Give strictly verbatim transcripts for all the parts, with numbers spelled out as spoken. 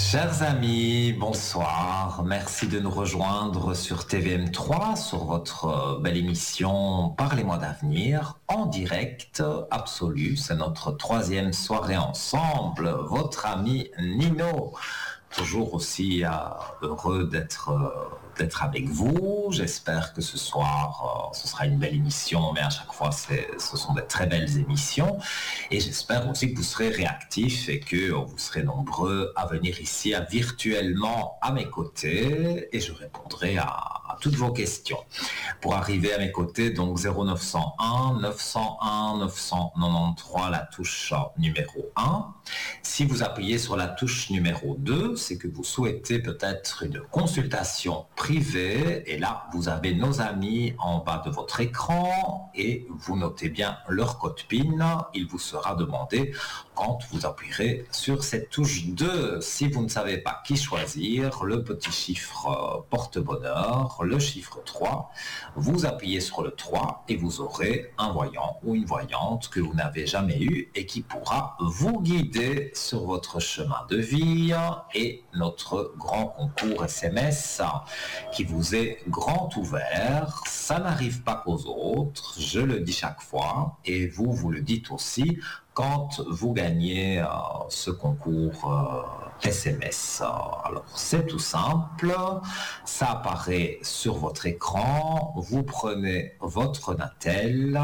Chers amis, bonsoir. Merci de nous rejoindre sur T V M trois, sur votre euh, belle émission Parlez-moi d'avenir, en direct absolu. C'est notre troisième soirée ensemble. Votre ami Nino, toujours aussi euh, heureux d'être euh, d'être avec vous. J'espère que ce soir, euh, ce sera une belle émission, mais à chaque fois, c'est, ce sont des très belles émissions. Et j'espère aussi que vous serez réactifs et que euh, vous serez nombreux à venir ici à, virtuellement à mes côtés et je répondrai à, à toutes vos questions. Pour arriver à mes côtés, donc zéro neuf cent un neuf cent un neuf cent quatre-vingt-treize, la touche numéro un. Si vous appuyez sur la touche numéro deux, c'est que vous souhaitez peut-être une consultation privée et là, vous avez nos amis en bas de votre écran et vous notez bien leur code P I N. Il vous sera demandé quand vous appuierez sur cette touche deux. Si vous ne savez pas qui choisir, le petit chiffre porte-bonheur, le chiffre trois, vous appuyez sur le trois et vous aurez un voyant ou une voyante que vous n'avez jamais eu et qui pourra vous guider sur votre chemin de vie et notre grand concours S M S qui vous est grand ouvert. Ça n'arrive pas qu'aux autres, je le dis chaque fois et vous, vous le dites aussi quand vous gagnez euh, ce concours euh, S M S. Alors, c'est tout simple, ça apparaît sur votre écran, vous prenez votre Natel,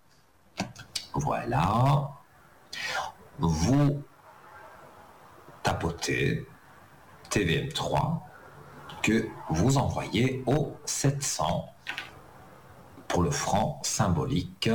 voilà, vous tapotez T V M trois que vous envoyez au sept cents pour le franc symbolique.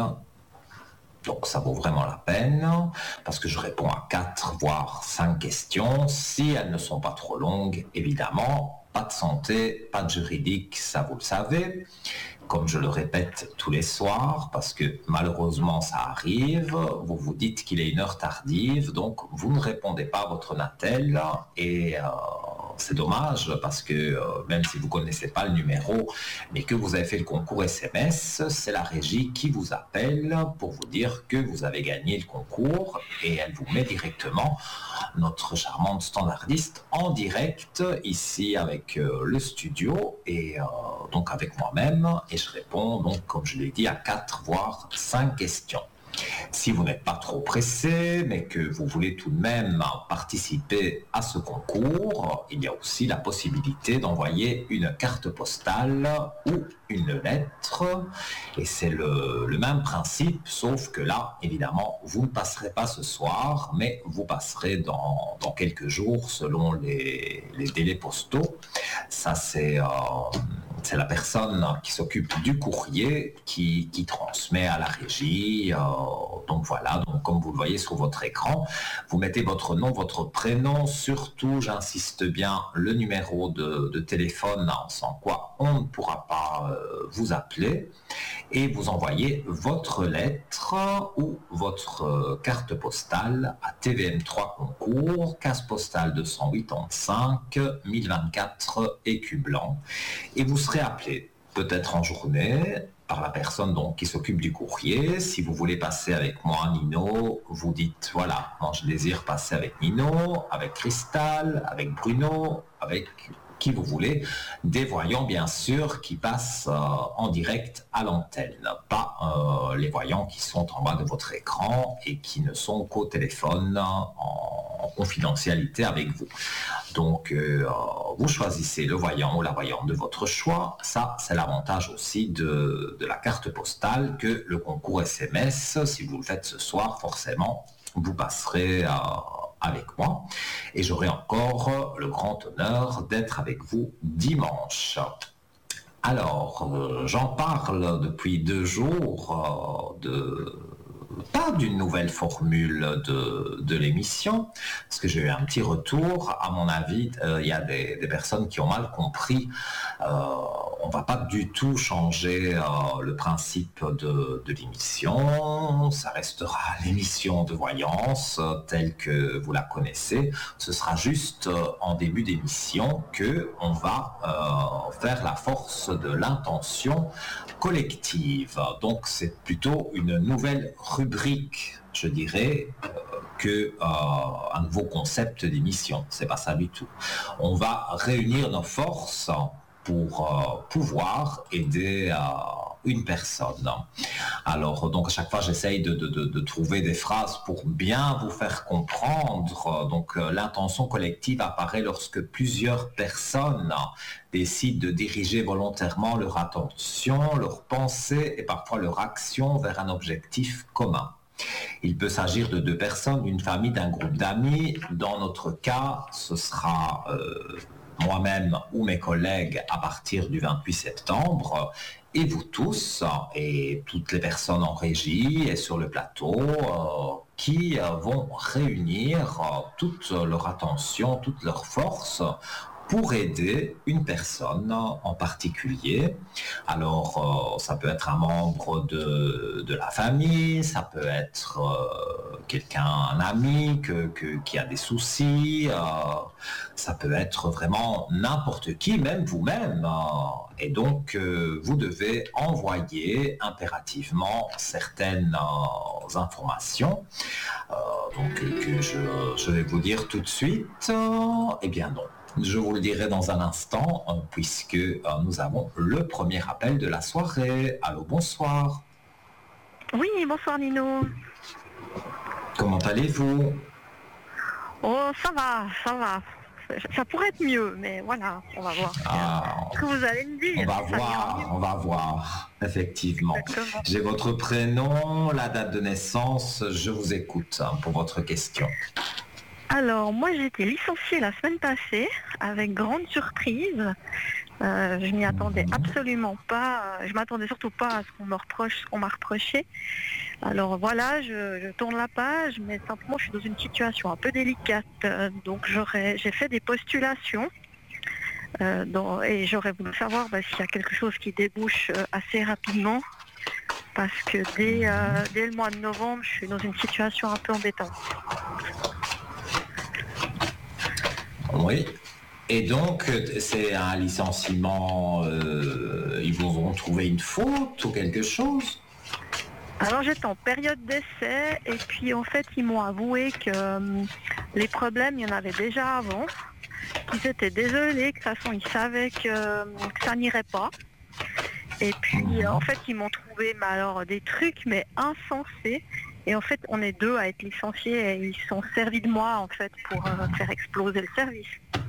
Donc ça vaut vraiment la peine parce que je réponds à quatre voire cinq questions. Si elles ne sont pas trop longues, évidemment, pas de santé, pas de juridique, ça vous le savez. Comme je le répète tous les soirs, parce que malheureusement ça arrive, vous vous dites qu'il est une heure tardive, donc vous ne répondez pas à votre Natel et euh, c'est dommage parce que euh, même si vous ne connaissez pas le numéro, mais que vous avez fait le concours S M S, c'est la régie qui vous appelle pour vous dire que vous avez gagné le concours et elle vous met directement notre charmante standardiste en direct ici avec euh, le studio et euh, donc avec moi-même et je réponds donc comme je l'ai dit à quatre voire cinq questions. Si vous n'êtes pas trop pressé, mais que vous voulez tout de même participer à ce concours, il y a aussi la possibilité d'envoyer une carte postale ou une lettre. Et c'est le, le même principe, sauf que là, évidemment, vous ne passerez pas ce soir, mais vous passerez dans, dans quelques jours selon les, les délais postaux. Ça, c'est... Euh, C'est la personne qui s'occupe du courrier qui, qui transmet à la régie. Euh, donc voilà, donc comme vous le voyez sur votre écran, vous mettez votre nom, votre prénom, surtout, j'insiste bien, le numéro de, de téléphone, sans quoi on ne pourra pas euh, vous appeler, et vous envoyez votre lettre ou votre euh, carte postale à T V M trois Concours, case postale deux cent quatre-vingt-cinq, mille vingt-quatre Écu Blanc, et vous serez appelé peut-être en journée par la personne donc qui s'occupe du courrier. Si vous voulez passer avec moi, Nino, vous dites voilà, moi je désire passer avec Nino, avec Cristal, avec Bruno, avec qui vous voulez, des voyants bien sûr qui passent euh, en direct à l'antenne, pas euh, les voyants qui sont en bas de votre écran et qui ne sont qu'au téléphone en, en confidentialité avec vous. Donc euh, vous choisissez le voyant ou la voyante de votre choix. Ça, c'est l'avantage aussi de, de la carte postale que le concours S M S. Si vous le faites ce soir, forcément, vous passerez à avec moi et j'aurai encore le grand honneur d'être avec vous dimanche. Alors, euh, j'en parle depuis deux jours euh, de pas d'une nouvelle formule de, de l'émission, parce que j'ai eu un petit retour. À mon avis, euh, il y a des, des personnes qui ont mal compris. Euh, on ne va pas du tout changer euh, le principe de, de l'émission. Ça restera l'émission de voyance euh, telle que vous la connaissez. Ce sera juste euh, en début d'émission qu'on va euh, faire la force de l'intention collective. Donc c'est plutôt une nouvelle rubrique, je dirais, euh, que euh, un nouveau concept d'émission. C'est pas ça du tout. On va réunir nos forces pour euh, pouvoir aider euh, une personne. Alors, donc à chaque fois, j'essaye de, de, de, de trouver des phrases pour bien vous faire comprendre. Donc, euh, l'intention collective apparaît lorsque plusieurs personnes décident de diriger volontairement leur attention, leur pensée et parfois leur action vers un objectif commun. Il peut s'agir de deux personnes, d'une famille, d'un groupe d'amis. Dans notre cas, ce sera euh, moi-même ou mes collègues à partir du vingt-huit septembre, et vous tous, et toutes les personnes en régie et sur le plateau, euh, qui euh, vont réunir euh, toute leur attention, toute leur force pour aider une personne en particulier. Alors, euh, ça peut être un membre de, de la famille, ça peut être euh, quelqu'un, un ami que, que, qui a des soucis, euh, ça peut être vraiment n'importe qui, même vous-même. Euh, et donc, euh, vous devez envoyer impérativement certaines euh, informations. Euh, donc, euh, que je, je vais vous dire tout de suite. Euh, eh bien non. Je vous le dirai dans un instant, puisque nous avons le premier appel de la soirée. Allô, bonsoir. Oui, bonsoir Nino. Comment allez-vous? Oh, ça va, ça va. Ça pourrait être mieux, mais voilà, on va voir ah, ce que vous allez me dire. On va voir, on va voir, effectivement. Exactement. J'ai votre prénom, la date de naissance, je vous écoute hein, pour votre question. Alors, moi j'ai été licenciée la semaine passée, avec grande surprise. Euh, je m'y attendais absolument pas. Je m'attendais surtout pas à ce qu'on me reproche, ce qu'on m'a reproché. Alors voilà, je, je tourne la page, mais simplement je suis dans une situation un peu délicate. Donc j'aurais, j'ai fait des postulations euh, dans, et j'aurais voulu savoir bah, s'il y a quelque chose qui débouche euh, assez rapidement. Parce que dès, euh, dès le mois de novembre, je suis dans une situation un peu embêtante. Oui. Et donc, c'est un licenciement, euh, ils vous ont trouvé une faute ou quelque chose? Alors j'étais en période d'essai et puis en fait ils m'ont avoué que euh, les problèmes, il y en avait déjà avant, qu'ils étaient désolés, que de toute façon ils savaient que, euh, que ça n'irait pas. Et puis mmh. en fait ils m'ont trouvé mais alors, des trucs mais insensés. Et en fait on est deux à être licenciés et ils se sont servis de moi en fait pour euh, faire exploser le service.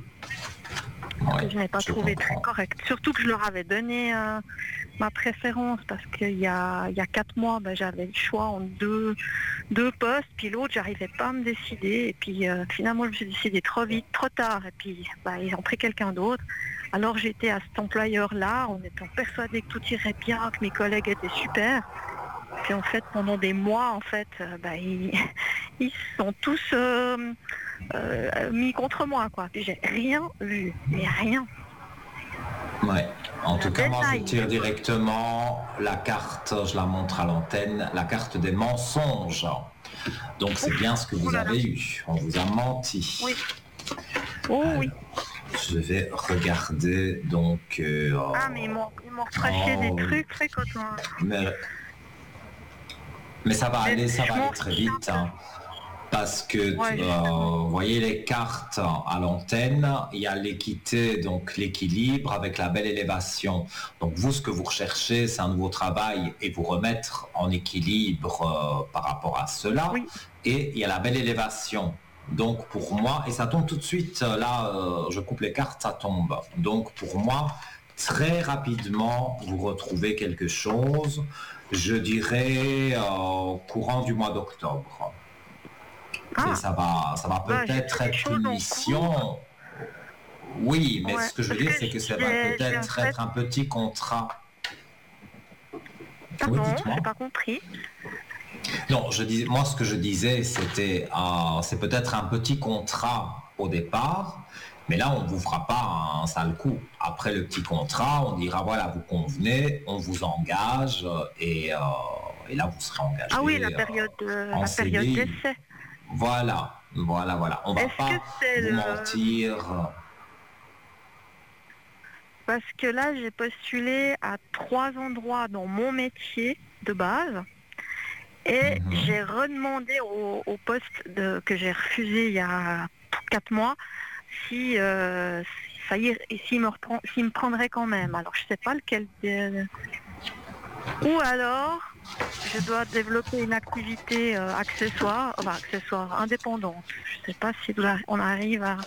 Ouais, que je n'ai pas je trouvé comprends. très correct. Surtout que je leur avais donné euh, ma préférence parce qu'il y a, il y a quatre mois, ben, j'avais le choix entre deux, deux postes, puis l'autre, j'arrivais pas à me décider. Et puis euh, finalement, je me suis décidée trop vite, trop tard. Et puis ben, ils ont pris quelqu'un d'autre. Alors j'étais à cet employeur-là, en étant persuadée que tout irait bien, que mes collègues étaient super. Puis en fait, pendant des mois, en fait, euh, ben, ils, ils sont tous euh, euh, mis contre moi, quoi. Puis j'ai rien vu, mais rien. Ouais. En tout cas, moi, je détail. tire directement la carte, je la montre à l'antenne, la carte des mensonges. Donc, c'est bien ce que vous Oulala. avez eu. On vous a menti. Oui. Oh Alors, oui. je vais regarder, donc... euh, Ah, mais ils m'ont, ils m'ont reproché oh, des oui. trucs très coton. Mais, mais ça va Mais aller, ça je va m'en aller très fiche un vite. peu. Hein. Parce que, Ouais, euh, justement. vous voyez les cartes à l'antenne, il y a l'équité, donc l'équilibre avec la belle élévation. Donc vous, ce que vous recherchez, c'est un nouveau travail et vous remettre en équilibre euh, par rapport à cela. Oui. Et il y a la belle élévation. Donc pour moi, et ça tombe tout de suite, là, euh, je coupe les cartes, ça tombe. Donc pour moi, très rapidement, vous retrouvez quelque chose, je dirais, euh, courant du mois d'octobre. Ah, Et ça va, ça va bah, j'ai peut-être fait des être choses une en mission. cours. Oui, mais Ouais. ce que je veux Parce dire, que c'est que ça va j'ai, j'ai en peut-être fait... être un petit contrat. Oui, Pardon, dites-moi. j'ai pas compris. Non, je dis, moi, ce que je disais, c'était, euh, c'est peut-être un petit contrat au départ, mais là, on ne vous fera pas un sale coup. Après le petit contrat, on dira, voilà, vous convenez, on vous engage, et, euh, et là, vous serez engagé Ah oui, la euh, période, euh, en la période C D I. d'essai. Voilà, voilà, voilà. On ne va Est-ce que pas c'est vous le... mentir. Parce que là, j'ai postulé à trois endroits dans mon métier de base. Et Mhm. j'ai redemandé au, au poste de, que j'ai refusé il y a quatre mois si euh, ça y est, et s'il me, reprend, s'il me prendrait quand même. Alors je sais pas lequel. de- Ou alors je dois développer une activité euh, accessoire, enfin accessoire indépendante. Je sais pas si on arrive à.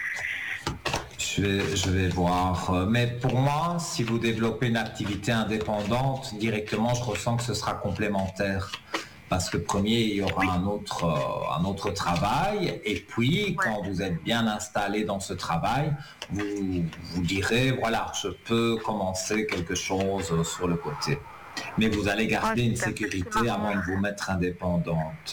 Je vais, je vais voir. Euh, Mais pour moi, si vous développez une activité indépendante, directement, je ressens que ce sera complémentaire. Parce que premier, il y aura Oui, un autre, euh, un autre travail. Et puis, ouais. quand vous êtes bien installé dans ce travail, vous vous direz, voilà, je peux commencer quelque chose euh, sur le côté. Mais vous allez Ah garder une super, ça, ce qui sécurité avant de m'arrange. vous mettre indépendante.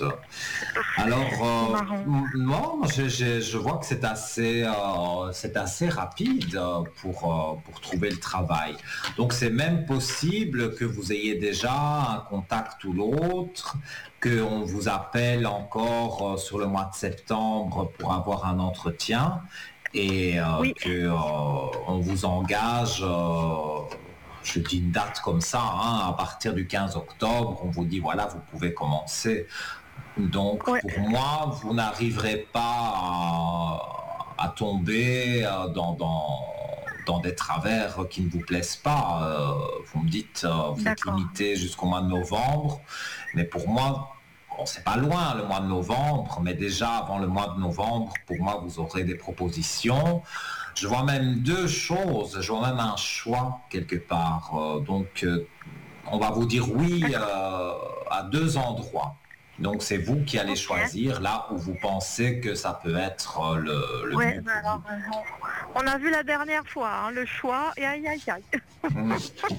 Ce qui Alors, euh, m'arrange. non, je, je- je vois que c'est assez, euh, c'est assez rapide euh, pour, euh, pour trouver le travail. Donc, c'est même possible que vous ayez déjà un contact ou l'autre, qu'on vous appelle encore euh, sur le mois de septembre pour avoir un entretien et euh, Oui, que euh, on vous engage. euh, je dis une date comme ça, hein, à partir du quinze octobre, on vous dit voilà, vous pouvez commencer. Donc ouais, pour moi, vous n'arriverez pas à, à tomber euh, dans, dans, dans des travers qui ne vous plaisent pas. Euh, vous me dites, euh, vous êtes d'accord. limité jusqu'au mois de novembre, mais pour moi, bon, c'est pas loin le mois de novembre, mais déjà avant le mois de novembre, pour moi, vous aurez des propositions. Je vois même deux choses, je vois même un choix quelque part. Euh, donc euh, on va vous dire oui D'accord. euh, à deux endroits. Donc c'est vous qui allez Ok. choisir là où vous pensez que ça peut être euh, le, le Ouais, mieux bah pour alors, vous. euh, on, on a vu la dernière fois, hein, le choix, et aïe aïe aïe. Hmm.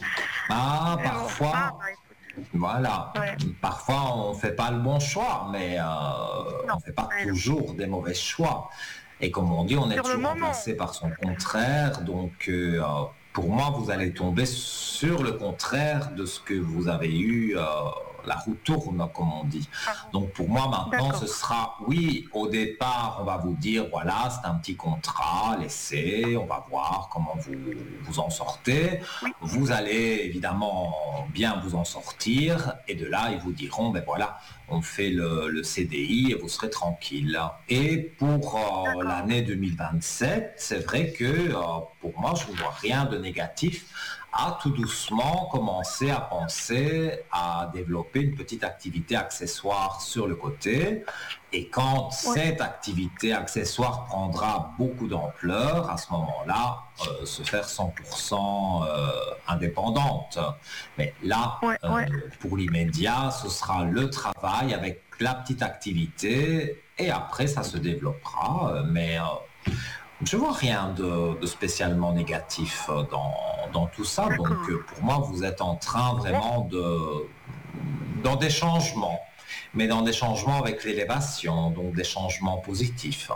Ah, Mais bon, ah parfois, bah écoute, voilà, ouais, parfois on ne fait pas le bon choix, mais euh, on non, ne fait pas ouais, non. toujours des mauvais choix. Et comme on dit, on est Sur le toujours moment, remplacé par son contraire. Donc euh, pour moi, vous ouais, allez tomber sur le contraire de ce que vous avez eu. Euh, la roue tourne, comme on dit. ah bon, Donc pour moi, maintenant, ce d'accord. sera, oui, au départ, on va vous dire, voilà, c'est un petit contrat, laissez, on va voir comment vous vous en sortez. Oui, Vous allez évidemment bien vous en sortir, et de là, ils vous diront, ben voilà, on fait le, le C D I et vous serez tranquille. Et pour euh, d'accord. l'année deux mille vingt-sept, c'est vrai que euh, pour moi, je ne vois rien de négatif à tout doucement commencer à penser à développer une petite activité accessoire sur le côté. Et quand Ouais, cette activité accessoire prendra beaucoup d'ampleur, à ce moment-là, euh, se faire cent pour cent euh, indépendante. Mais là, ouais, euh, ouais, pour l'immédiat, ce sera le travail avec la petite activité et après, ça se développera. Mais euh, je vois rien de, de spécialement négatif euh, dans, dans tout ça. Donc, d'accord. euh, pour moi, vous êtes en train Bon, vraiment de dans des changements, mais dans des changements avec l'élévation, donc des changements positifs.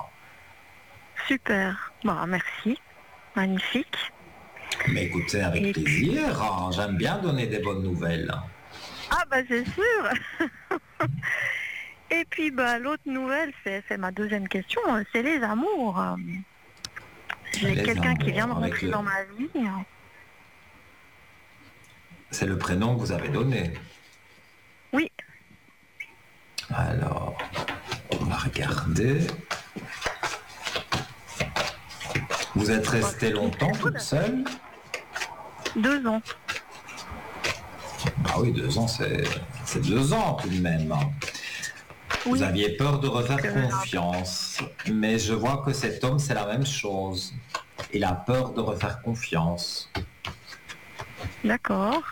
super. Bah merci, magnifique. Mais écoutez, avec Et puis, plaisir, hein, j'aime bien donner des bonnes nouvelles. ah bah c'est sûr. Et puis bah l'autre nouvelle, c'est c'est ma deuxième question, euh, c'est les amours. Euh, J'ai Les quelqu'un qui vient de amours, avec rentrer le... dans ma vie. C'est le prénom que vous avez donné. Oui, Alors, on va regarder. Vous êtes bah, restée c'est qui longtemps c'est vous toute seule? Deux ans. Ah oui, deux ans, c'est c'est deux ans tout de même. Vous Oui, aviez peur de refaire que, confiance, mais je vois que cet homme, c'est la même chose. Il a peur de refaire confiance. d'accord.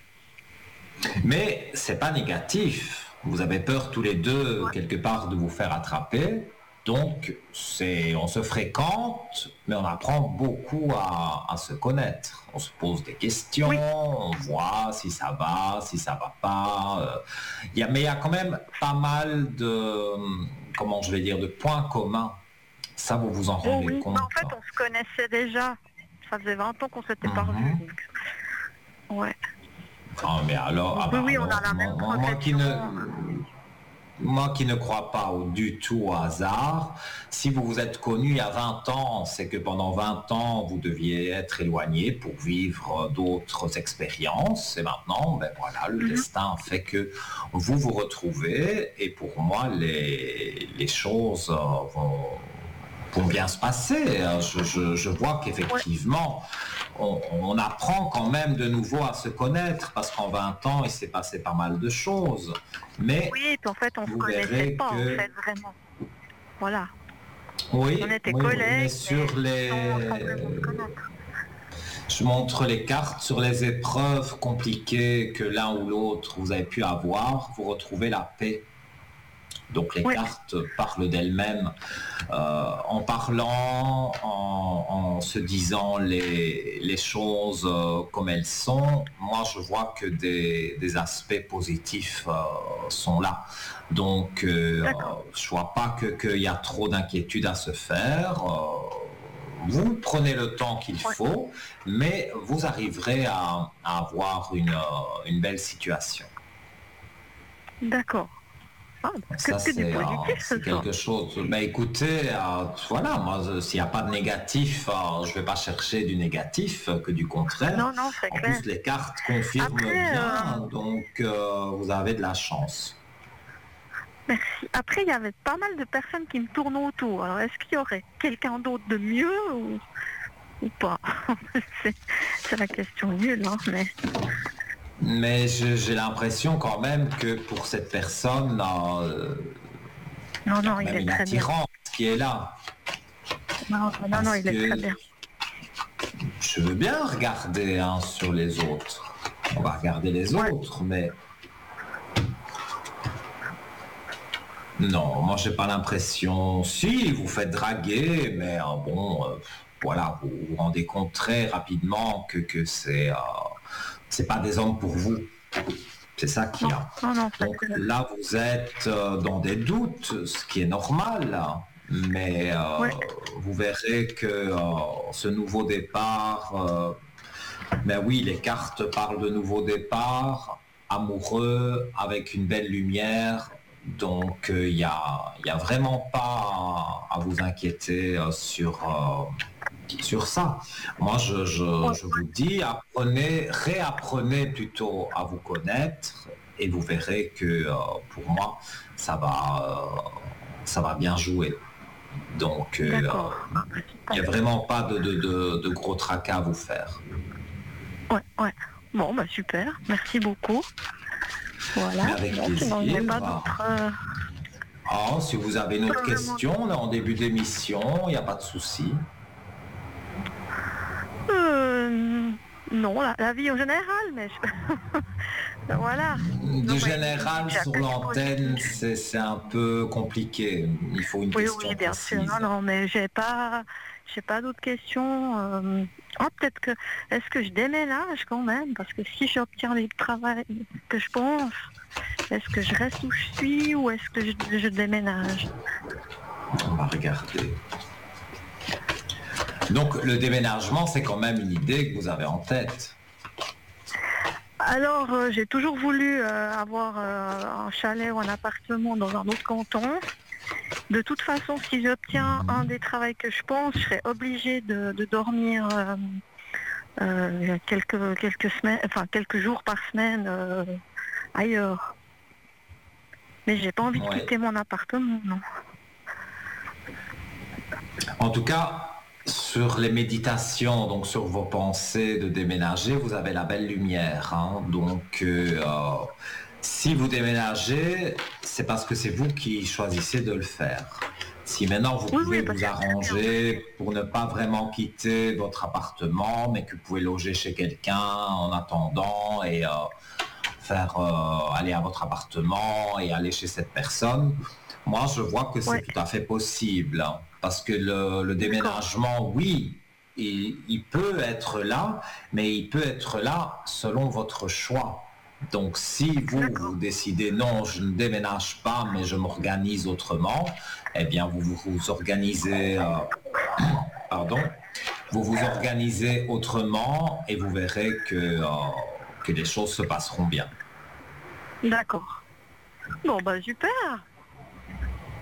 Mais c'est pas négatif. Vous avez peur tous les deux, Ouais. quelque part, de vous faire attraper. Donc, c'est, on se fréquente, mais on apprend beaucoup à, à se connaître. On se pose des questions, Oui, on voit si ça va, si ça va pas. Euh, il y a, mais il y a quand même pas mal de, comment je vais dire, de points communs. Ça, vous vous en oh rendez oui. Bah, en compte. fait, on se connaissait déjà. Ça faisait vingt ans qu'on s'était pas revus. Mhm. Donc, ouais. Ah, mais alors, ah Donc oui, bah oui, on a alors, la moi, même moi- moi qui profession. ne, moi qui ne crois pas au, du tout au hasard, si vous vous êtes connu il y a vingt ans, c'est que pendant vingt ans, vous deviez être éloigné pour vivre d'autres expériences. Et maintenant, ben voilà, le Mhm. destin fait que vous vous retrouvez. Et pour moi, les, les choses euh, vont, vont bien se passer. Je, je, je vois Ouais. qu'effectivement, on, on apprend quand même de nouveau à se connaître, parce qu'en vingt ans, il s'est passé pas mal de choses. Mais Oui, puis en fait, on se vous connaissait verrez pas, en que fait, vraiment. Voilà. On oui, était oui, oui, mais collègues, mais sur sans, les, sans vraiment se connaître. je montre les cartes sur les épreuves compliquées que l'un ou l'autre vous avez pu avoir, vous retrouvez la paix. Donc les Oui, cartes parlent d'elles-mêmes euh, en parlant, en, en se disant les, les choses euh, comme elles sont. Moi, je vois que des, des aspects positifs euh, sont là. Donc, euh, d'accord. je vois pas que, qu'il y a trop d'inquiétude à se faire. Euh, vous prenez le temps qu'il Ouais, faut, mais vous arriverez à, à avoir une, euh, une belle situation. d'accord. Ah, bah, que, Ça, que du c'est euh, positif ce c'est soir. quelque chose. Ben, écoutez, euh, voilà, moi, euh, s'il n'y a pas de négatif, euh, je ne vais pas chercher du négatif, euh, que du contraire. Non, non, c'est En clair. plus, les cartes confirment Après, euh, bien, donc euh, vous avez de la chance. merci. Après, il y avait pas mal de personnes qui me tournent autour. Alors, est-ce qu'il y aurait quelqu'un d'autre de mieux ou, ou pas? c'est, c'est la question nulle, hein, mais Mais je- j'ai l'impression quand même que pour cette personne, euh, non, il y a non, quand il même est une très bien. attirance qui est là. Non, non, non, Parce il est très que bien. je veux bien regarder hein, sur les autres. On va regarder les Ouais, autres, mais non, moi j'ai pas l'impression. Si, vous faites draguer, mais euh, bon, euh, voilà, vous vous rendez compte très rapidement que, que c'est euh, c'est pas des hommes pour vous. C'est ça qu'il y non, a. non, non, c'est Donc clair. là, vous êtes euh, dans des doutes, ce qui est normal, hein. Mais euh, Ouais, vous verrez que euh, ce nouveau départ, euh, ben oui, les cartes parlent de nouveau départ, amoureux, avec une belle lumière. Donc il euh, n'y a, y a vraiment pas à, à vous inquiéter euh, sur, euh, sur ça. Moi, je, je, ouais, je vous dis, apprenez, réapprenez plutôt à vous connaître et vous verrez que euh, pour moi, ça va, euh, ça va bien jouer. Donc il d'accord. Ah, bah, n'y a super. vraiment pas de, de, de, de gros tracas à vous faire. Ouais, ouais. Bon, bah super. Merci beaucoup. Mais Voilà. avec Bon, sinon, il n'y a plaisir. pas d'autres. euh, Ah, si vous avez une autre pas vraiment. question, on est en début d'émission, il n'y a pas de souci. Euh, non, la, la vie en général, mais je- voilà. De Non, mais j'ai général, j'ai sur que du l'antenne, positif. c'est c'est un peu compliqué. Il faut une Oui, question oui, bien sûr. Non, précise. non, mais j'ai pas, j'ai pas d'autres questions. euh, oh, peut-être que, est-ce que je déménage quand même? Parce que si j'obtiens le travail que je pense, est-ce que je reste où je suis ou est-ce que je, je déménage? On va regarder. Donc, le déménagement, c'est quand même une idée que vous avez en tête. Alors, euh, j'ai toujours voulu euh, avoir euh, un chalet ou un appartement dans un autre canton. De toute façon, si j'obtiens un des travaux que je pense, je serai obligée de, de dormir euh, euh, quelques, quelques semaines, enfin quelques jours par semaine euh, ailleurs. Mais j'ai pas envie de Ouais. quitter mon appartement, non. En tout cas, sur les méditations, donc sur vos pensées de déménager, vous avez la belle lumière, hein. Donc, euh, euh, si vous déménagez, c'est parce que c'est vous qui choisissez de le faire. Si maintenant vous Oui, pouvez oui, bah vous c'est très bien. arranger pour ne pas vraiment quitter votre appartement, mais que vous pouvez loger chez quelqu'un en attendant et euh, faire euh, aller à votre appartement et aller chez cette personne, moi je vois que c'est Ouais, tout à fait possible, hein. Parce que le, le d'accord. déménagement, oui, il, il peut être là, mais il peut être là selon votre choix. Donc si vous, vous D'accord. décidez non, je ne déménage pas, mais je m'organise autrement, eh bien vous vous, vous organisez, euh, pardon, vous vous organisez autrement et vous verrez que, euh, que les choses se passeront bien. D'accord. Bon, bah super.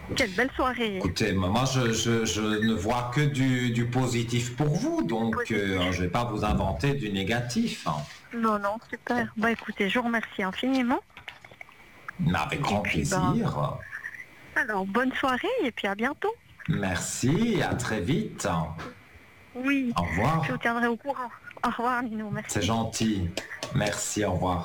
Quelle belle soirée. Écoutez, moi je, je, je ne vois que du, du positif pour vous, donc euh, je ne vais pas vous inventer du négatif. Non, non, super. Bah écoutez, je vous remercie infiniment. Mais avec grand puis, plaisir. Ben, alors, bonne soirée et puis à bientôt. Merci, à très vite. Oui, Au revoir. je vous tiendrai au courant. Au revoir Nino, merci. C'est gentil. Merci, au revoir.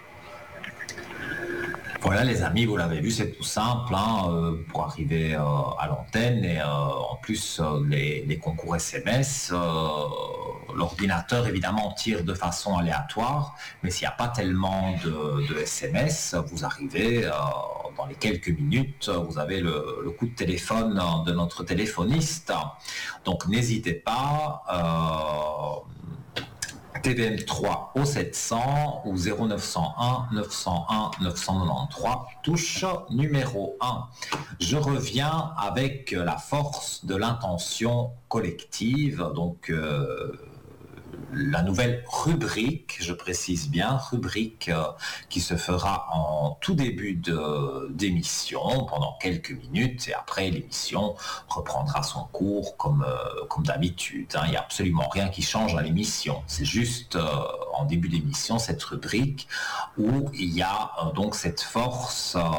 Voilà les amis, vous l'avez vu, c'est tout simple hein, euh, pour arriver euh, à l'antenne et euh, en plus euh, les, les concours S M S, euh, l'ordinateur évidemment tire de façon aléatoire, mais s'il n'y a pas tellement de, de S M S, vous arrivez euh, dans les quelques minutes, vous avez le, le coup de téléphone de notre téléphoniste. Donc n'hésitez pas. Euh, T V M trois au sept cents ou zéro neuf cent un neuf cent un neuf cent quatre-vingt-treize, touche numéro un. Je reviens avec la force de l'intention collective, donc euh, la nouvelle rubrique, je précise bien, rubrique euh, qui se fera en tout début de, d'émission pendant quelques minutes et après l'émission reprendra son cours comme, euh, comme d'habitude. Hein. Il n'y a absolument rien qui change à l'émission. C'est juste euh, en début d'émission cette rubrique où il y a euh, donc cette force euh,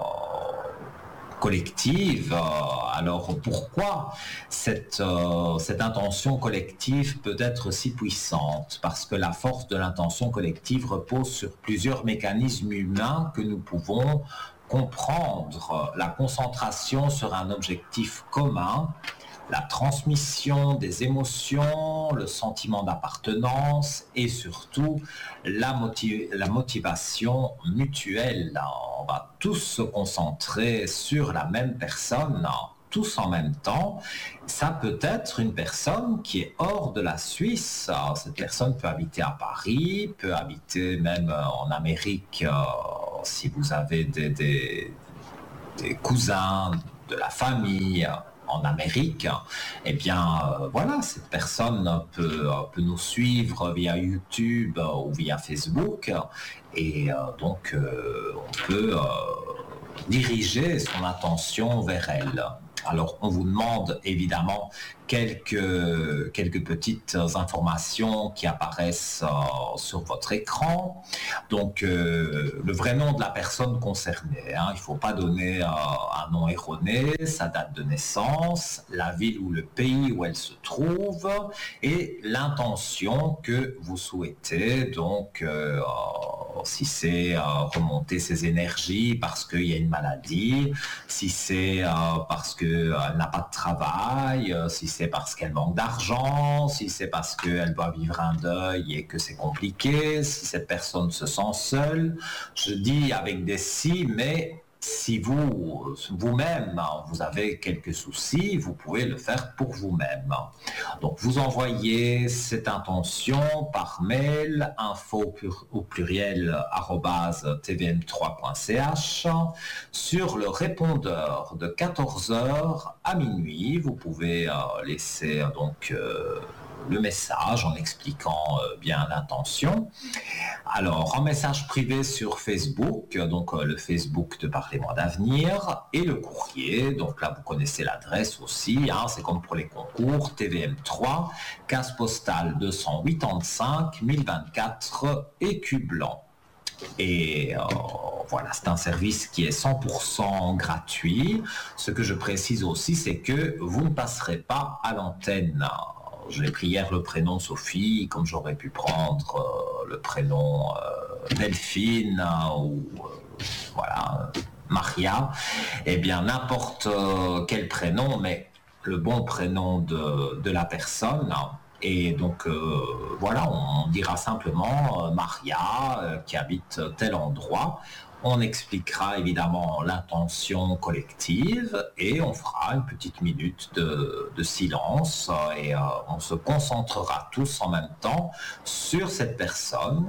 collective. Alors pourquoi cette, euh, cette intention collective peut être si puissante? Parce que la force de l'intention collective repose sur plusieurs mécanismes humains que nous pouvons comprendre. La concentration sur un objectif commun, la transmission des émotions, le sentiment d'appartenance et surtout la, motiv- la motivation mutuelle. On va tous se concentrer sur la même personne, tous en même temps. Ça peut être une personne qui est hors de la Suisse. Cette personne peut habiter à Paris, peut habiter même en Amérique si vous avez des, des, des cousins, de la famille en Amérique, eh bien euh, voilà, cette personne peut, peut nous suivre via YouTube ou via Facebook et euh, donc euh, on peut euh, diriger son attention vers elle. Alors on vous demande évidemment quelques, quelques petites informations qui apparaissent euh, sur votre écran. Donc euh, le vrai nom de la personne concernée, hein, il ne faut pas donner euh, un nom erroné, sa date de naissance, la ville ou le pays où elle se trouve et l'intention que vous souhaitez. Donc euh, si c'est euh, remonter ses énergies parce qu'il y a une maladie, si c'est euh, parce qu'elle n'a pas de travail, euh, si c'est parce qu'elle manque d'argent, si c'est parce qu'elle doit vivre un deuil et que c'est compliqué, si cette personne se sent seule. Je dis avec des si, mais si vous, vous-même, vous avez quelques soucis, vous pouvez le faire pour vous-même. Donc, vous envoyez cette intention par mail, info au pluriel, arobase t v m trois point c h, sur le répondeur de quatorze heures à minuit. Vous pouvez euh, laisser euh, donc euh, le message en expliquant euh, bien l'intention. Alors, en message privé sur Facebook, donc euh, le Facebook de Parlez-moi d'avenir, et le courrier, donc là vous connaissez l'adresse aussi, hein, c'est comme pour les concours, T V M trois, case postale deux cent quatre-vingt-cinq mille vingt-quatre, Écu Blanc. Et euh, voilà, c'est un service qui est cent pour cent gratuit. Ce que je précise aussi, c'est que vous ne passerez pas à l'antenne. J'ai pris hier le prénom Sophie, comme j'aurais pu prendre euh, le prénom euh, Delphine euh, ou euh, voilà, Maria. Eh bien, n'importe euh, quel prénom, mais le bon prénom de, de la personne. Et donc, euh, voilà, on dira simplement euh, Maria, euh, qui habite tel endroit. On expliquera évidemment l'intention collective et on fera une petite minute de, de silence et euh, on se concentrera tous en même temps sur cette personne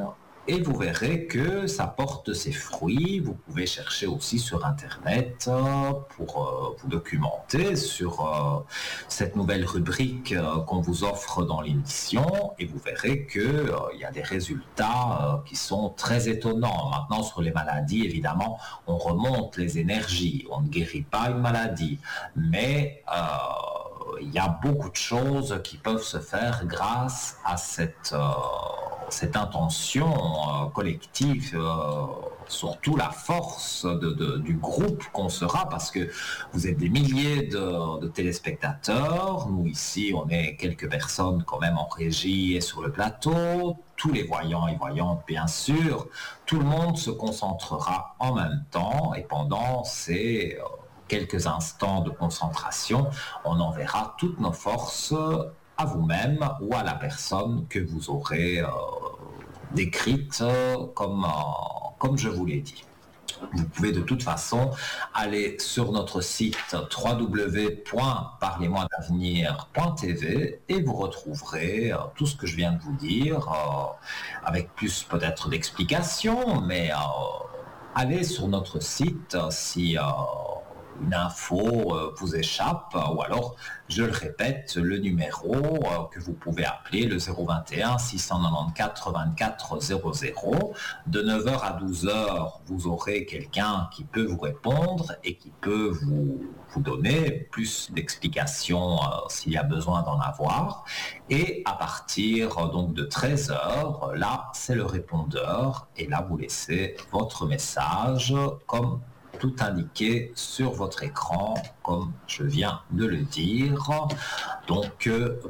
et vous verrez que ça porte ses fruits. Vous pouvez chercher aussi sur Internet pour euh, vous documenter sur euh, cette nouvelle rubrique euh, qu'on vous offre dans l'émission, et vous verrez qu'il euh, y a des résultats euh, qui sont très étonnants. Maintenant, sur les maladies, évidemment, on remonte les énergies, on ne guérit pas une maladie, mais euh, il y a beaucoup de choses qui peuvent se faire grâce à cette, euh, cette intention euh, collective, euh, surtout la force de, de, du groupe qu'on sera, parce que vous êtes des milliers de, de téléspectateurs. Nous, ici, on est quelques personnes quand même en régie et sur le plateau. Tous les voyants et voyantes, bien sûr. Tout le monde se concentrera en même temps, et pendant ces... Euh, quelques instants de concentration, on enverra toutes nos forces à vous-même ou à la personne que vous aurez euh, décrite comme, euh, comme je vous l'ai dit. Vous pouvez de toute façon aller sur notre site w w w point parlez moi d'avenir point t v et vous retrouverez euh, tout ce que je viens de vous dire, euh, avec plus peut-être d'explications, mais euh, allez sur notre site si... Euh, une info euh, vous échappe, euh, ou alors, je le répète, le numéro euh, que vous pouvez appeler, le zéro vingt et un six cent quatre-vingt-quatorze vingt-quatre zéro zéro. De neuf heures à douze heures, vous aurez quelqu'un qui peut vous répondre et qui peut vous, vous donner plus d'explications euh, s'il y a besoin d'en avoir. Et à partir euh, donc de treize heures, là, c'est le répondeur, et là, vous laissez votre message comme tout indiqué sur votre écran, comme je viens de le dire. Donc,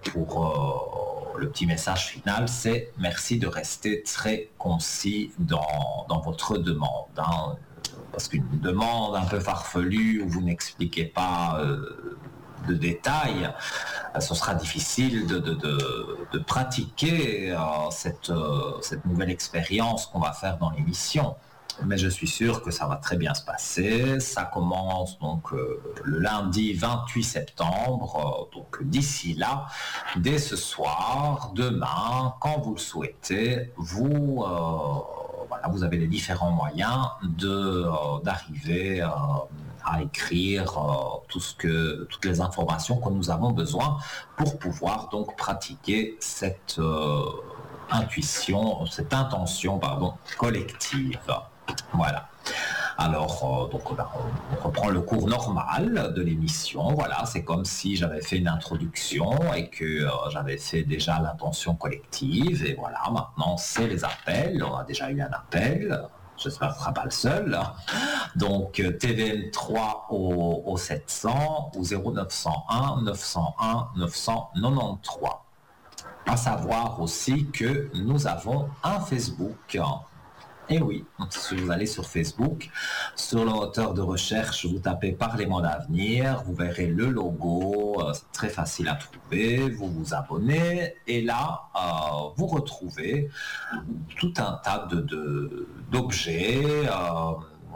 pour euh, le petit message final, c'est merci de rester très concis dans, dans votre demande. Hein, parce qu'une demande un peu farfelue où vous n'expliquez pas euh, de détails, ce sera difficile de, de, de, de pratiquer euh, cette, euh, cette nouvelle expérience qu'on va faire dans l'émission. Mais je suis sûr que ça va très bien se passer. Ça commence donc euh, le lundi vingt-huit septembre. Euh, donc d'ici là, dès ce soir, demain, quand vous le souhaitez, vous, euh, voilà, vous avez les différents moyens de, euh, d'arriver euh, à écrire euh, tout ce que, toutes les informations que nous avons besoin pour pouvoir donc pratiquer cette euh, intuition, cette intention, pardon, collective. Voilà. Alors, euh, donc là, on reprend le cours normal de l'émission. Voilà, c'est comme si j'avais fait une introduction et que euh, j'avais fait déjà l'intention collective. Et voilà, maintenant, c'est les appels. On a déjà eu un appel. J'espère que ce ne sera pas le seul. Donc, T V M trois au, au sept cents ou zéro neuf cent un neuf cent un neuf cent quatre-vingt-treize. À savoir aussi que nous avons un Facebook. Et oui, si vous allez sur Facebook, sur le moteur de recherche, vous tapez Parlez-moi d'avenir, vous verrez le logo, euh, c'est très facile à trouver, vous vous abonnez, et là, euh, vous retrouvez tout un tas de, de, d'objets, euh,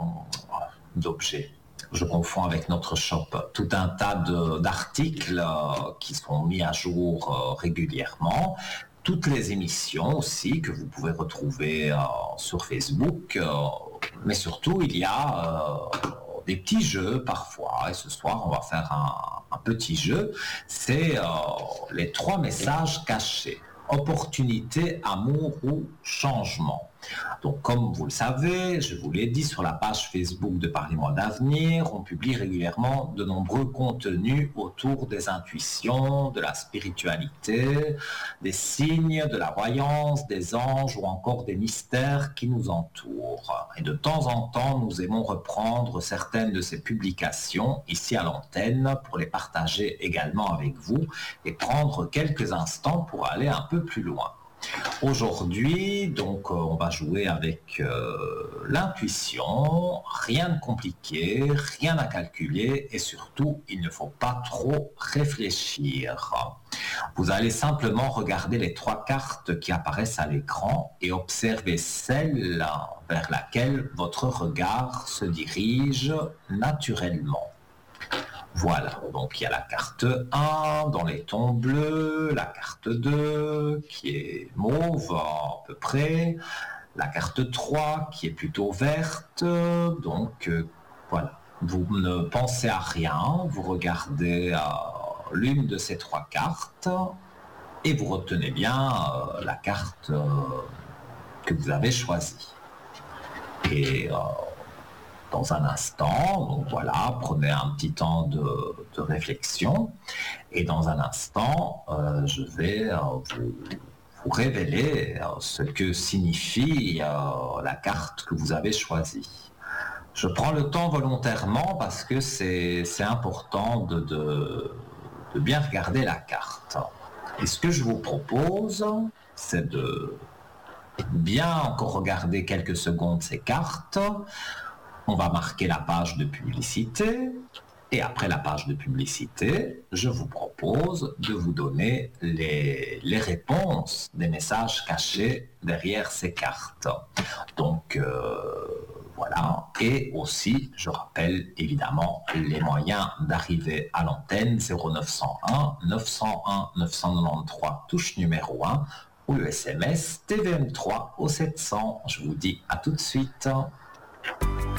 d'objets. Je confonds avec notre shop, tout un tas de, d'articles euh, qui sont mis à jour euh, régulièrement. Toutes les émissions aussi que vous pouvez retrouver euh, sur Facebook, euh, mais surtout il y a euh, des petits jeux parfois, et ce soir on va faire un, un petit jeu, c'est euh, les trois messages cachés, opportunité, amour ou changement. Donc comme vous le savez, je vous l'ai dit, sur la page Facebook de Parlez-moi d'avenir, on publie régulièrement de nombreux contenus autour des intuitions, de la spiritualité, des signes, de la voyance, des anges ou encore des mystères qui nous entourent. Et de temps en temps, nous aimons reprendre certaines de ces publications ici à l'antenne pour les partager également avec vous et prendre quelques instants pour aller un peu plus loin. Aujourd'hui, donc, euh, on va jouer avec euh, l'intuition, rien de compliqué, rien à calculer et surtout, il ne faut pas trop réfléchir. Vous allez simplement regarder les trois cartes qui apparaissent à l'écran et observer celle vers laquelle votre regard se dirige naturellement. Voilà, donc il y a la carte un dans les tons bleus, la carte deux qui est mauve à peu près, la carte trois qui est plutôt verte. Donc euh, voilà, vous ne pensez à rien, vous regardez euh, l'une de ces trois cartes et vous retenez bien euh, la carte euh, que vous avez choisie. Et euh, dans un instant, donc voilà, prenez un petit temps de, de réflexion et dans un instant, euh, je vais euh, vous, vous révéler euh, ce que signifie euh, la carte que vous avez choisie. Je prends le temps volontairement parce que c'est, c'est important de, de, de bien regarder la carte. Et ce que je vous propose, c'est de bien encore regarder quelques secondes ces cartes. On va marquer la page de publicité et après la page de publicité, je vous propose de vous donner les, les réponses des messages cachés derrière ces cartes. Donc euh, voilà, et aussi je rappelle évidemment les moyens d'arriver à l'antenne zéro neuf cent un neuf cent un neuf cent quatre-vingt-treize touche numéro un ou le S M S T V M trois au sept cents. Je vous dis à tout de suite.